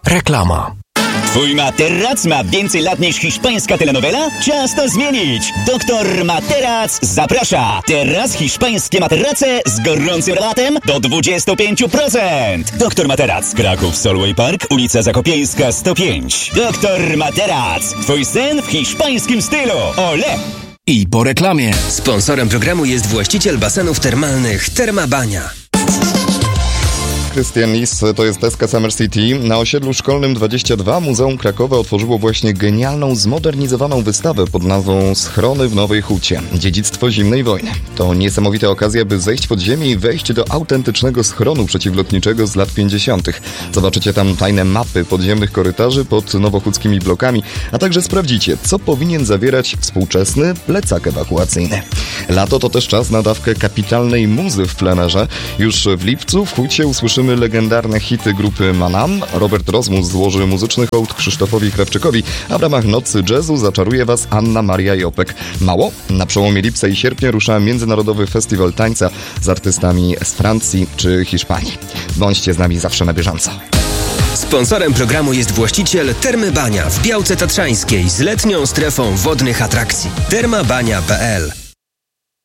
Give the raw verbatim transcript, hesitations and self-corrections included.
Reklama. Twój materac ma więcej lat niż hiszpańska telenowela? Czas to zmienić! Doktor Materac zaprasza! Teraz hiszpańskie materace z gorącym rabatem do dwadzieścia pięć procent! Doktor Materac, Kraków Solway Park, ulica Zakopieńska sto pięć. Doktor Materac, twój sen w hiszpańskim stylu! Ole! I po reklamie. Sponsorem programu jest właściciel basenów termalnych Termabania. Krystian Lis, to jest deska Summer City. Na osiedlu szkolnym dwadzieścia dwa Muzeum Krakowa otworzyło właśnie genialną, zmodernizowaną wystawę pod nazwą Schrony w Nowej Hucie. Dziedzictwo zimnej wojny. To niesamowita okazja, by zejść pod ziemię i wejść do autentycznego schronu przeciwlotniczego z lat pięćdziesiątych. Zobaczycie tam tajne mapy podziemnych korytarzy pod nowochódzkimi blokami, a także sprawdzicie, co powinien zawierać współczesny plecak ewakuacyjny. Lato to też czas na dawkę kapitalnej muzy w plenerze. Już w lipcu w Hucie usłyszymy legendarne hity grupy Manam. Robert Rozmus złoży muzyczny hołd Krzysztofowi Krawczykowi, a w ramach Nocy Jazzu zaczaruje Was Anna Maria Jopek. Mało? Na przełomie lipca i sierpnia rusza Międzynarodowy Festiwal Tańca z artystami z Francji czy Hiszpanii. Bądźcie z nami zawsze na bieżąco. Sponsorem programu jest właściciel Termy Bania w Białce Tatrzańskiej z letnią strefą wodnych atrakcji. termabania kropka p l